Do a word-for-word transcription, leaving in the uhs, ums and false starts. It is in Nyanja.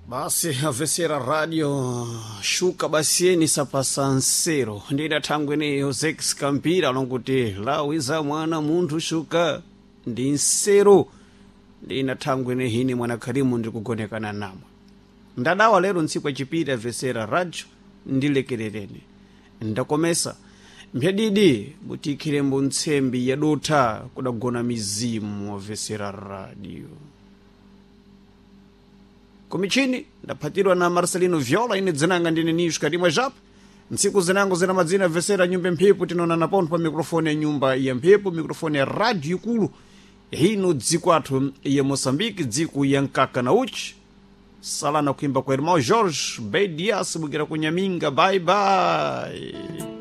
Basi avesera radio shuka basieni sapasansero ndida thangweneyo Zex Kampira longuti lawiza mwana munthu shuka ndi nsero ndina thangwene hini mwana Karimu ndikugonekana namwe ndadawa lero ntsiku chipita avesera radio ndilekererene ndakomesa mphedidi butikhirembo ntsembi yadotha kudagona mizimu avesera radio Kumichini ndaphatirwa na Marcelino Viola ine dzinanga ndine nishu katimwe japo ntsiku zinango zina madzina vesera nyumba mphepo tinona napontho pa mikrofoni ya nyumba ya mphepo mikrofoni ya radio ikulu hino dziko athu ya Moçambique dziko ya nkaka na uchi salana kuimba kwa irmão Jorge Beidias bukira kunyaminga bye bye.